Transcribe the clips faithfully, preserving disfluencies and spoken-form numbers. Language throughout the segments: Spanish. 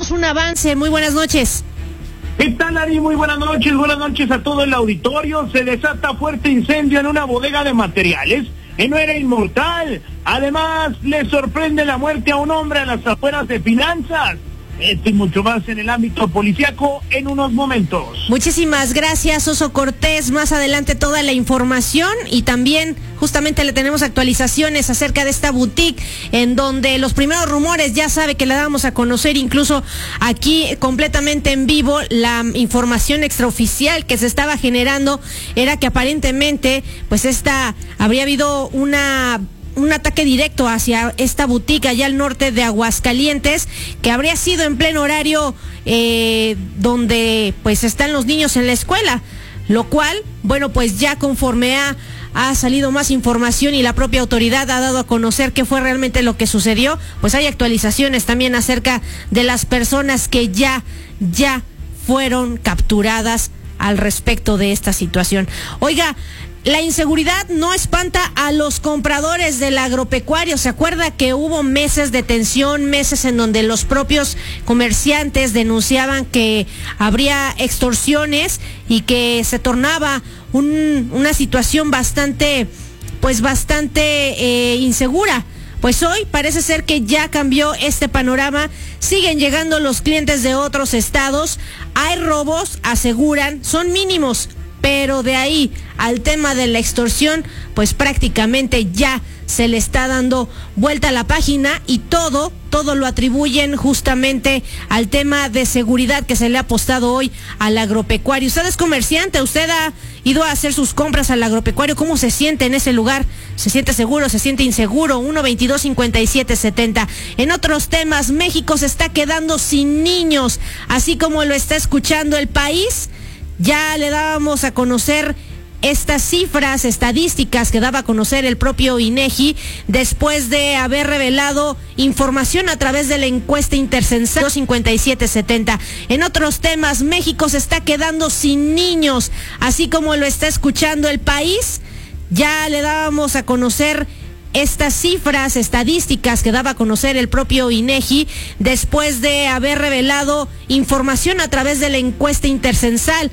Cuéntanos un avance, muy buenas noches. ¿Qué tal, Ari? Muy buenas noches, buenas noches a todo el auditorio. Se desata fuerte incendio en una bodega de materiales en Era Inmortal. Además, le sorprende la muerte a un hombre a las afueras de Finanzas. Esto y mucho más en el ámbito policíaco en unos momentos. Muchísimas gracias, Oso Cortés. Más adelante toda la información y también justamente le tenemos actualizaciones acerca de esta boutique en donde los primeros rumores, ya sabe que la damos a conocer incluso aquí completamente en vivo. La información extraoficial que se estaba generando era que aparentemente pues esta habría habido una un ataque directo hacia esta boutique allá al norte de Aguascalientes, que habría sido en pleno horario eh, donde pues están los niños en la escuela, lo cual, bueno, pues ya conforme ha, ha salido más información y la propia autoridad ha dado a conocer qué fue realmente lo que sucedió, pues hay actualizaciones también acerca de las personas que ya, ya fueron capturadas al respecto de esta situación. Oiga, la inseguridad no espanta a los compradores del agropecuario. ¿Se acuerda que hubo meses de tensión, meses en donde los propios comerciantes denunciaban que habría extorsiones y que se tornaba un, una situación bastante, pues bastante eh, insegura? Pues hoy parece ser que ya cambió este panorama. Siguen llegando los clientes de otros estados. Hay robos, aseguran, son mínimos, pero de ahí al tema de la extorsión, pues prácticamente ya se le está dando vuelta a la página y todo, todo lo atribuyen justamente al tema de seguridad que se le ha apostado hoy al agropecuario. Usted es comerciante, usted ha ido a hacer sus compras al agropecuario. ¿Cómo se siente en ese lugar? ¿Se siente seguro? ¿Se siente inseguro? uno veintidós cincuenta y siete setenta. En otros temas, México se está quedando sin niños, así como lo está escuchando el país. Ya le dábamos a conocer estas cifras estadísticas que daba a conocer el propio INEGI después de haber revelado información a través de la encuesta intercensal cincuenta y siete setenta. En otros temas, México se está quedando sin niños, así como lo está escuchando el país. Ya le dábamos a conocer estas cifras estadísticas que daba a conocer el propio INEGI después de haber revelado información a través de la encuesta intercensal.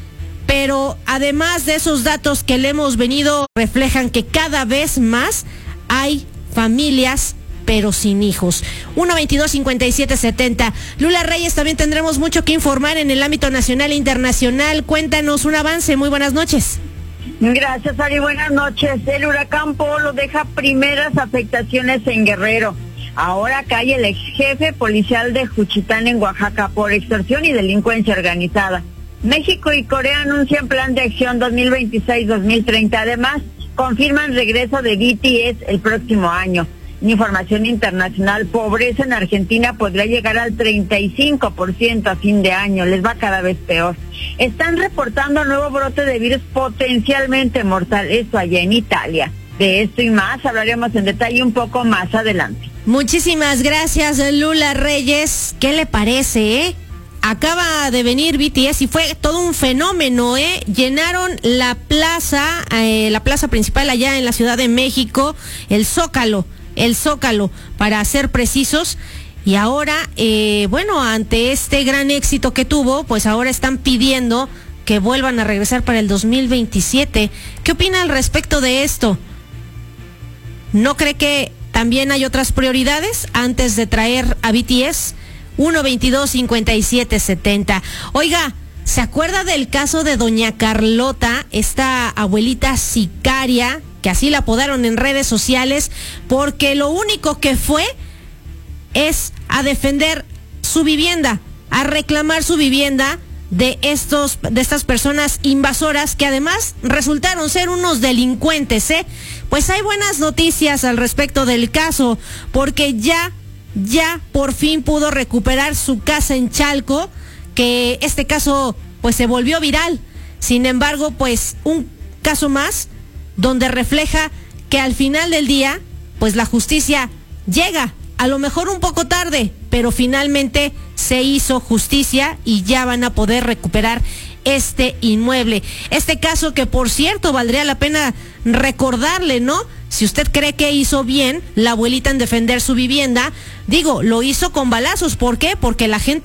Pero además de esos datos que le hemos venido, reflejan que cada vez más hay familias pero sin hijos. uno veintidós cincuenta y siete setenta. Lula Reyes, también tendremos mucho que informar en el ámbito nacional e internacional. Cuéntanos un avance. Muy buenas noches. Gracias, Ari. Buenas noches. El huracán Polo deja primeras afectaciones en Guerrero. Ahora cae el ex jefe policial de Juchitán en Oaxaca por extorsión y delincuencia organizada. México y Corea anuncian plan de acción dos mil veintiséis dos mil treinta. Además, confirman regreso de B T S el próximo año. En información internacional, pobreza en Argentina podría llegar al treinta y cinco por ciento a fin de año. Les va cada vez peor. Están reportando nuevo brote de virus potencialmente mortal, esto allá en Italia. De esto y más hablaremos en detalle un poco más adelante. Muchísimas gracias, Lula Reyes. ¿Qué le parece, eh? Acaba de venir B T S y fue todo un fenómeno, ¿eh? Llenaron la plaza, eh, la plaza principal allá en la Ciudad de México, el Zócalo, el Zócalo, para ser precisos. Y ahora, eh, bueno, ante este gran éxito que tuvo, pues ahora están pidiendo que vuelvan a regresar para el dos mil veintisiete. ¿Qué opina al respecto de esto? ¿No cree que también hay otras prioridades antes de traer a B T S? uno veintidós cincuenta y siete setenta. Oiga, ¿se acuerda del caso de doña Carlota, esta abuelita sicaria, que así la apodaron en redes sociales, porque lo único que fue es a defender su vivienda, a reclamar su vivienda de estos, de estas personas invasoras que además resultaron ser unos delincuentes, ¿eh? Pues hay buenas noticias al respecto del caso, porque ya ya por fin pudo recuperar su casa en Chalco, que este caso pues se volvió viral. Sin embargo, pues un caso más donde refleja que al final del día pues la justicia llega, a lo mejor un poco tarde, pero finalmente se hizo justicia y ya van a poder recuperar este inmueble. Este caso que, por cierto, valdría la pena recordarle, ¿no? Si usted cree que hizo bien la abuelita en defender su vivienda, digo, lo hizo con balazos. ¿Por qué? Porque la gente